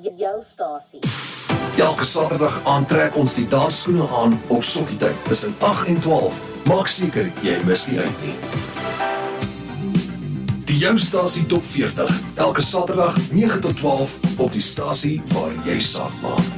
Jou stasie. Elke Saterdag aantrek ons die dansskoene aan op Sokkietyd tussen 8 en 12. Maak seker jy mis nie uit nie. Die Jou Stasie Top 40, elke Saterdag 9 tot 12 op die stasie waar jy saak maak.